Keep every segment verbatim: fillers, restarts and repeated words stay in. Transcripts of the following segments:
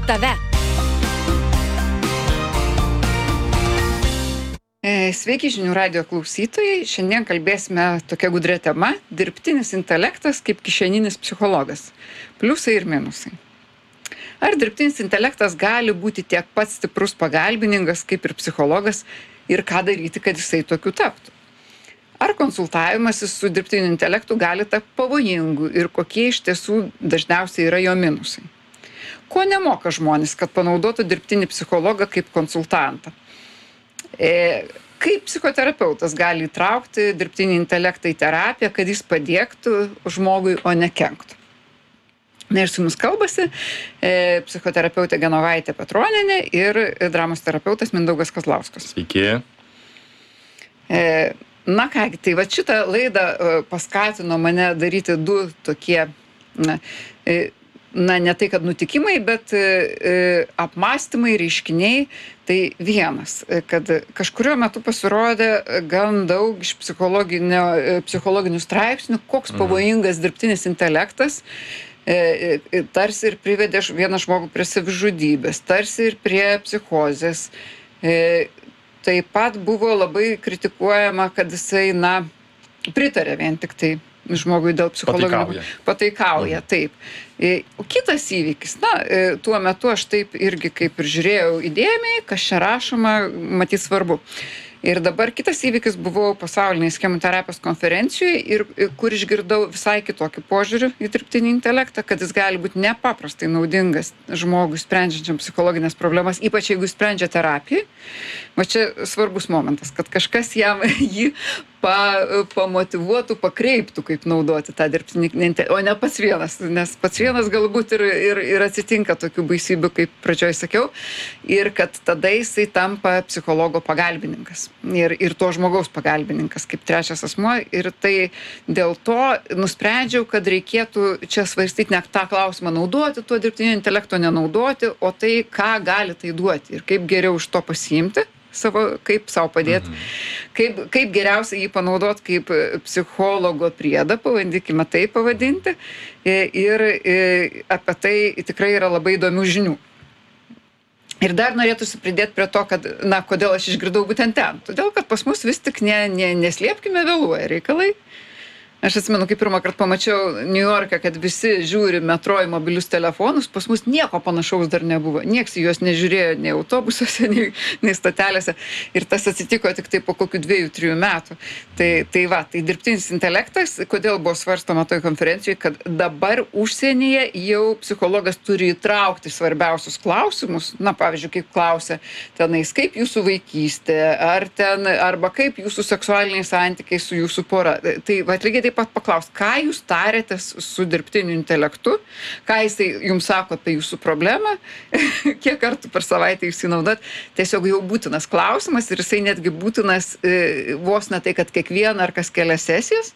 tave. Sveiki žinių radijo klausytojai. Šiandien kalbėsime tokia gudria tema – dirbtinis intelektas kaip kišeninis psichologas. Pliusai ir minusai. Ar dirbtinis intelektas gali būti tiek pat stiprus pagalbininkas kaip ir psichologas ir ką daryti, kad jisai tokiu taptų? Ar konsultavimasis su dirbtiniu intelektu gali tapti pavojingu ir kokie iš tiesų dažniausiai yra jo minusai? Ko nemoka žmonės, kad panaudotų dirbtinį psichologą kaip konsultantą? E, kaip psichoterapeutas gali įtraukti dirbtinį intelektą į terapiją, kad jis padėktų žmogui, o ne kenktų? Na ir su jumis kalbasi e, psichoterapeutė Genovaitė Petronienė ir dramos terapeutas Mindaugas Kazlauskas. Sveiki. E, na kągi, tai va šitą laidą e, paskatino mane daryti du tokie, na, e, na ne tai, kad nutikimai, bet e, apmąstymai, reiškiniai. Tai vienas, kad kažkurio metu pasirodė gan daug iš psichologinių straipsnių, koks pavojingas dirbtinis intelektas, e, e, tarsi ir privedė vieną žmogų prie savižudybės, tarsi ir prie psichozės. E, taip pat buvo labai kritikuojama, kad jisai, na, pritarė vien tik tai žmogui dėl psichologinių. Pataikauja. Pataikauja, taip. O kitas įvykis, na, tuo metu aš taip irgi kaip ir žiūrėjau įdėmiai, kas čia rašoma, matyt svarbu. Ir dabar kitas įvykis buvo pasaulinėje schemų terapijos konferencijoje, ir, kur išgirdau visai kitokį požiūrį į dirbtinį intelektą, kad jis gali būti nepaprastai naudingas žmogui sprendžiančiam psichologinės problemas, ypač jeigu sprendžia terapiją. O čia svarbus momentas, kad kažkas jam jį pa, pamotyvuotų, pakreiptų, kaip naudoti tą dirbtinį intelektą, o ne pats vienas, nes pats vienas galbūt ir, ir, ir atsitinka tokių baisybių, kaip pradžioj sakiau, ir kad tada jisai tampa psichologo pagalbininkas. Ir, ir to žmogaus pagalbininkas kaip trečias asmuo. Ir tai dėl to nusprendžiau, kad reikėtų čia svarstyti ne tą klausimą naudoti tuo dirbtinio intelekto, nenaudoti, o tai, ką gali tai duoti ir kaip geriau iš to pasiimti, savo, kaip savo padėti, mhm. kaip, kaip geriausiai jį panaudoti kaip psichologo priedą, pavadykime tai pavadinti. Ir, ir apie tai tikrai yra labai įdomių žinių. Ir dar norėtųsi pridėti prie to, kad, na, kodėl aš išgirdau būtent ten. Todėl, kad pas mus vis tik ne, ne, neslėpkime, vėluoja reikalai. Aš atsimenu, kai pirmą kartą pamačiau New Yorke, kad visi žiūri metro į mobilius telefonus, pas mus nieko panašaus dar nebuvo. Nieks į juos nežiūrėjo nei autobusuose, nei, nei stotelėse. Ir tas atsitiko tik tai po kokių dviejų, trijų metų. Tai, tai va, tai dirbtinis intelektas, kodėl buvo svarstoma toj konferencijoje, kad dabar užsienyje jau psichologas turi įtraukti svarbiausius klausimus. Na, pavyzdžiui, kaip klausia tenais, kaip jūsų vaikystė, ar ten, arba kaip jūsų seksualiniai santykiai su jūsų pora. Tai va, lygiai taip pat paklaust, ką jūs tarėtės su dirbtiniu intelektu, ką jisai jums sako apie jūsų problemą, kiek kartų per savaitę jūs jį naudot. Tiesiog jau būtinas klausimas ir jisai netgi būtinas e, vos ne tai, kad kiekvieną ar kas kelias sesijas,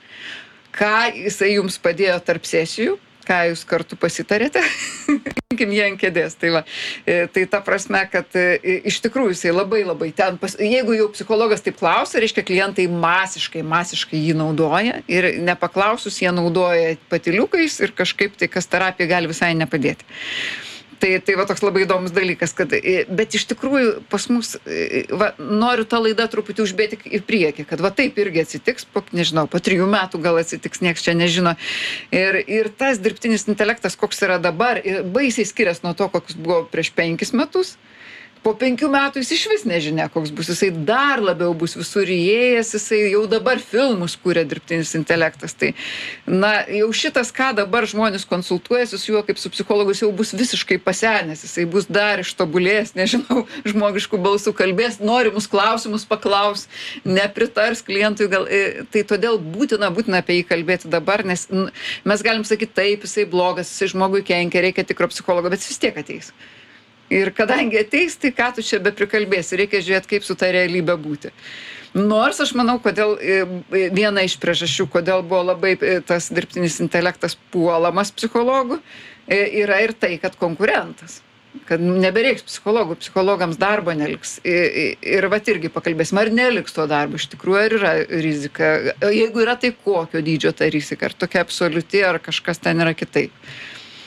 ką jisai jums padėjo tarp sesijų, ką jūs kartu pasitarėte, imkim jį ant kėdės. Tai, va, tai ta prasme, kad iš tikrųjų jisai labai labai ten, pas, jeigu jau psichologas taip klausia, reiškia klientai masiškai, masiškai jį naudoja ir nepaklausus jie naudoja patyliukais ir kažkaip tai, kas terapija gali visai nepadėti. Tai, tai va toks labai įdomus dalykas, kad, bet iš tikrųjų pas mus, va, noriu tą laidą truputį užbėti į priekį, kad va taip irgi atsitiks, po, nežinau, po trijų metų gal atsitiks, nieks čia nežino. Ir, ir tas dirbtinis intelektas, koks yra dabar, baisiai skiriasi nuo to, koks buvo prieš penkis metus. Po penkių metų jis iš vis nežinia, koks bus. Jisai dar labiau bus visur įėjęs, jisai jau dabar filmus kūrė dirbtinis intelektas. Tai, na, jau šitas, ką dabar žmonės konsultuojasi su juo kaip su psichologus, jau bus visiškai pasenęs. Jisai bus dar ištobulėjęs, nežinau, žmogiškų balsų kalbės, norimus klausimus paklaus, nepritars klientui. Gal, tai todėl būtina, būtina apie jį kalbėti dabar, nes mes galim sakyti taip, jisai blogas, jisai žmogui kenkia, reikia tikro psichologo, bet jis vis tiek ateis. Ir kadangi ateis, tai ką tu čia be prikalbėsi, reikia žiūrėti, kaip su ta realybė būti. Nors aš manau, kodėl viena iš priežasčių, kodėl buvo labai tas dirbtinis intelektas puolamas psichologų, yra ir tai, kad konkurentas. Kad nebereiks psichologų, psichologams darbo neliks. Ir vat irgi pakalbėsim, ar neliks to darbo, iš tikrųjų, ar yra rizika. Jeigu yra, tai kokio dydžio ta rizika, ar tokia absoliuti, ar kažkas ten yra kitaip.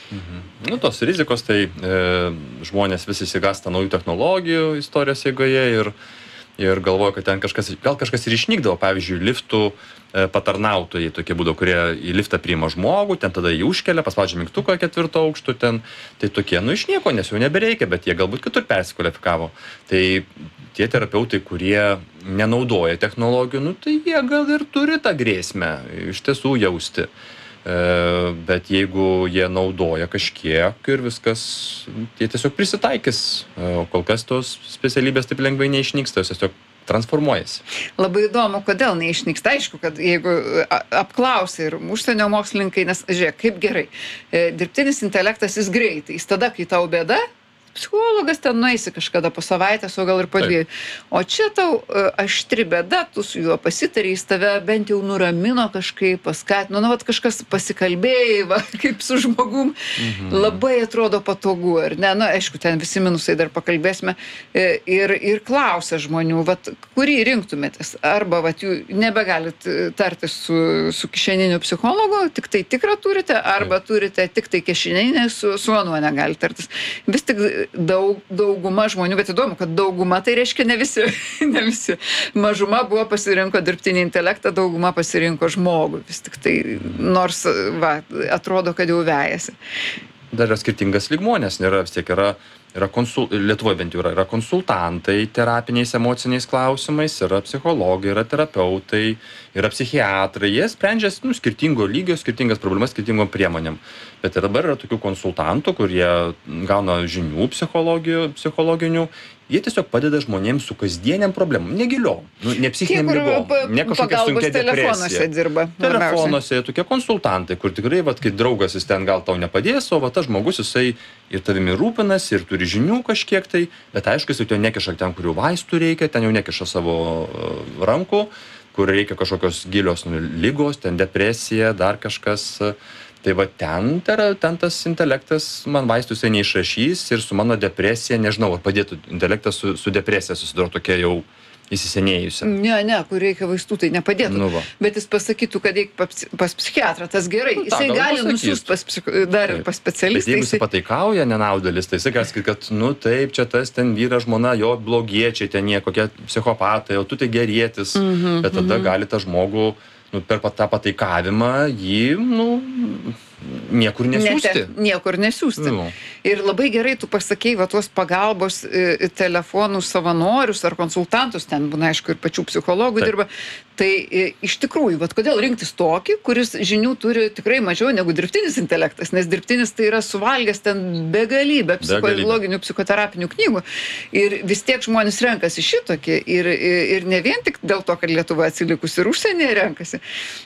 Mhm. Nu, tos rizikos, tai e, žmonės visi įsigasta naujų technologijų istorijos eigoje ir, ir galvoja, kad ten kažkas, gal kažkas ir išnykdavo, pavyzdžiui, liftų e, patarnautojai tokie būdavo, kurie į liftą priima žmogų, ten tada jį užkelia, paspaudžia mygtuką ketvirto aukšto, ten, tai tokie, nu, iš nieko, nes jau nebereikia, bet jie galbūt kitur persikvalifikavo. Tai tie terapeutai, kurie nenaudoja technologijų, nu, tai jie gal ir turi tą grėsmę iš tiesų jausti. Bet jeigu jie naudoja kažkiek ir viskas, jie tiesiog prisitaikys, o kol kas tos specialybės taip lengvai neišnyksta, jos tiesiog transformuojasi. Labai įdomu, kodėl neišnyksta. Aišku, kad jeigu apklausia ir užsienio mokslininkai, nes žiūrėk, kaip gerai, dirbtinis intelektas jis greitai, jis tada, kai tau bėda, psichologas ten nueisi kažkada po savaitės, o gal ir po dviejų. O čia tau uh, aštri bėda, tu su juo pasitarei, jis tave bent jau nuramino kažkaip, paskatino, nu, vat kažkas pasikalbėjai, va, kaip su žmogum. Mhm. Labai atrodo patogu, ar ne? Na, aišku, ten visi minusai dar pakalbėsime. Ir, ir klausia žmonių, vat, kurį rinktumėtės? Arba, vat, jų nebegalit tartis su, su kišeniniu psichologu, tik tai tikrą turite, arba Taip. turite tik tai kišeninį, su, su anuo negalite tartis. Vis tik daug, dauguma žmonių, bet įdomu, kad dauguma tai reiškia ne visi, ne visi. Mažuma buvo pasirinko dirbtinį intelektą, dauguma pasirinko žmogų. Vis tik tai, nors, va, atrodo, kad jau vejasi. Dar yra skirtingas lygmonės, nėra vis tiek yra, yra konsul, Lietuvoje bent jau yra, yra konsultantai terapiniais emociniais klausimais, yra psichologai, yra terapeutai, yra psichiatrai, jie sprendžia nu, skirtingo lygio, skirtingas problemas, skirtingom priemonėm. Bet ir dabar yra tokių konsultantų, kurie gauna žinių psichologinių, jie tiesiog padeda žmonėms su kasdieniam problemom, negiliom, nu, ne psichinėm ligom, ne kažkokia sunkia depresija. Telefonuose dirba. Telefonuose tokie konsultantai, kur tikrai, vat, kai draugas jis ten gal tau nepadės, o va, tas žmogus jisai ir tavimi rūpinasi, ir turi žinių kažkiek tai, bet aišku, jis jau nekiša ten, kur jau vaistų reikia, ten jau nekiša savo uh, rankų, kur reikia kažkokios gilios nu, ligos, ten depresija, dar kažkas. Tai va ten, ten tas intelektas man vaistų jisai neišrašys ir su mano depresija, nežinau, ar padėtų intelektas su, su depresija susidaro tokia jau įsisenėjusi. Ne, ne, kur reikia vaistų, tai nepadėtų. Nu Bet jis pasakytų, kad eik pas, pas psichiatrą, tas gerai. Nu, ta, jisai gali nusiųsti pas, dar ir pas specialistą. Bet jeigu jisai pataikauja nenaudalis, tai jisai gali sakyti, kad, nu taip, čia tas ten vyras, žmona, jo blogiečiai, ten jie kokie psichopatai, o tu tai gerėtis. Mm-hmm, bet tada mm-hmm. gali tą žmogų nu, per tą pataikavimą jį, nu, niekur nesiųsti. Nete, niekur nesiųsti. Nu. Ir labai gerai tu pasakei, va, tuos pagalbos e, telefonų savanorius ar konsultantus, ten būna, aišku, ir pačių psichologų Taip. dirba. Tai e, iš tikrųjų, va, kodėl rinktis tokį, kuris žinių turi tikrai mažiau negu dirbtinis intelektas, nes dirbtinis tai yra suvalgęs ten begalybę psichologinių, psichoterapinių knygų. Ir vis tiek žmonės renkasi šitokį. Ir, ir ne vien tik dėl to, kad Lietuva atsilikusi ir užsienyje renkasi.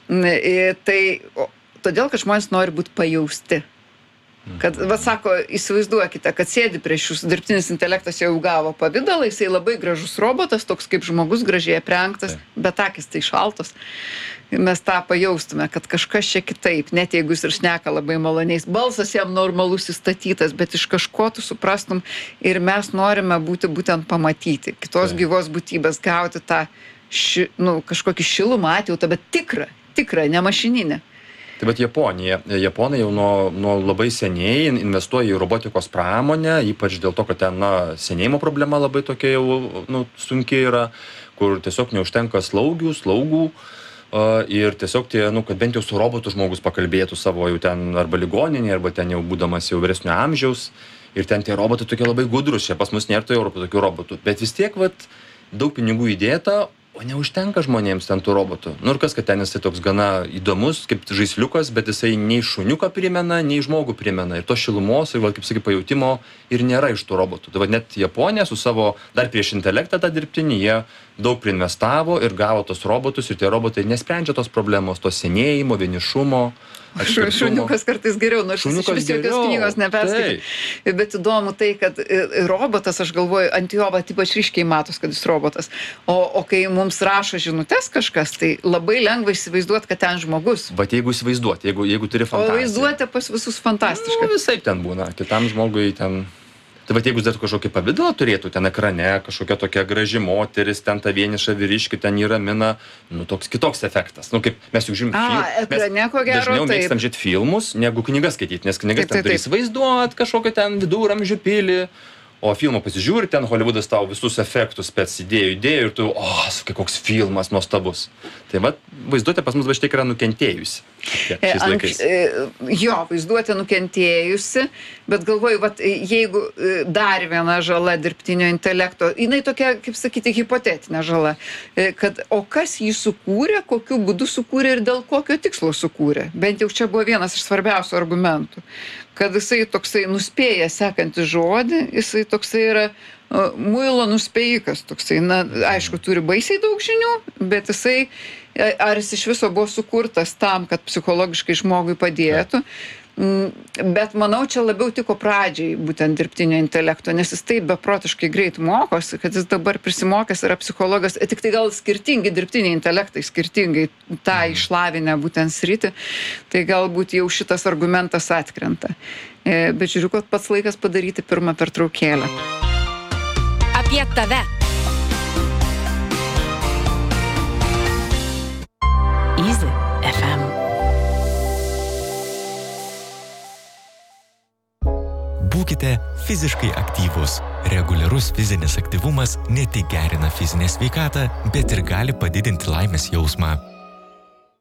E, tai... O, Todėl, kad žmonės nori būti pajausti. Kad, va, sako, įsivaizduokite, kad sėdi prieš jūs, dirbtinis intelektas jau gavo pavidalą, jisai labai gražus robotas, toks kaip žmogus, gražiai aprengtas, bet akis tai šaltos. Mes tą pajaustume, kad kažkas čia kitaip, net jeigu jis ir šneka labai maloniais, balsas jam normalus įstatytas, bet iš kažko tu suprastum ir mes norime būti būtent pamatyti, kitos tai. gyvos būtybės, gauti tą ši, nu, kažkokį šilumą atjautą, bet tikrą, tikrą, ne mašininę. Tai bet Japonija, Japonai jau nuo, nuo labai seniai investuoja į robotikos pramonę, ypač dėl to, kad ten na, senėjimo problema labai tokia jau nu, sunkiai yra, kur tiesiog neužtenka slaugių, slaugų uh, ir tiesiog tie, nu, kad bent jau su robotu žmogus pakalbėtų savo jau ten arba ligoninėje, arba ten jau būdamas jau vyresnio amžiaus ir ten tie robotai tokie labai gudrus, čia pas mus nėra to Europoje tokių robotų, bet vis tiek vat, daug pinigų įdėta, o neužtenka žmonėms ten tų robotų. Nu ir kas, kad ten jisai toks gana įdomus, kaip žaisliukas, bet jisai nei šuniuką primena, nei žmogų primena. Ir to šilumos, ir, va, kaip sakai, pajautimo ir nėra iš tų robotų. Tai va, net Japonija su savo, dar prieš intelektą tą dirbtinį, jie daug priinvestavo ir gavo tos robotus, ir tie robotai nesprendžia tos problemos, to senėjimo, vienišumo. Šuniukas kartais geriau, nors jis iš vis jokios knygos neperskaitė. Bet įdomu tai, kad robotas, aš galvoju, ant jo va, ypač ryškiai matos, kad jis robotas. O, o kai mums rašo žinutes kažkas, tai labai lengva įsivaizduoti, kad ten žmogus. Bet jeigu įsivaizduoti, jeigu, jeigu turi fantaziją. O vaizduotė pas visus fantastiška. Nu, visai ten būna, kitam žmogui ten... Tai vat jeigu jis dar kažkokį pavidalą turėtų ten ekrane, kažkokia tokia graži moteris, ten ta vieniša vyriškį ten jį ramina, nu toks kitoks efektas. Nu kaip mes juk žiūrim A, ekrane ko gero, dažniau taip. mėgstam žiūrėti filmus, negu knygas skaityti, nes knygas Taip, taip, ten turi įsivaizduot kažkokią ten viduramžių pilį, o filmą pasižiūri, ten Hollywoodas tau visus efektus spec idėjų idėjų ir tu, o, oh, koks filmas nuostabus. Tai vat, vaizduotė pas mus va šitiek yra nukentėjusi. Šiais laikais. Jo, vaizduotė nukentėjusi, bet galvoju, vat, jeigu dar viena žala dirbtinio intelekto, jinai tokia, kaip sakyti, hipotetinė žala, kad o kas jį sukūrė, kokiu būdu sukūrė ir dėl kokio tikslo sukūrė. Bent jau čia buvo vienas iš svarbiausių argumentų, kad jisai toksai nuspėja sekantį žodį, jisai toksai yra muilo nuspėjikas, toksai, na, aišku, turi baisiai daug žinių, bet jisai, ar jis iš viso buvo sukurtas tam, kad psichologiškai žmogui padėtų, bet manau, čia labiau tiko pradžiai būtent dirbtinio intelekto, nes jis taip beprotiškai greit mokosi, kad jis dabar prisimokęs yra psichologas, tik tai gal skirtingi dirbtiniai intelektai, skirtingai tą išlavinę būtent sritį, tai galbūt jau šitas argumentas atkrenta. Bet žiūriu, kad pats laikas padaryti pirmą pertraukėlę. Apie tave. Easy F M. Būkite fiziškai aktyvūs. Reguliarus fizinis aktyvumas ne tik gerina fizinę sveikatą, bet ir gali padidinti laimės jausmą.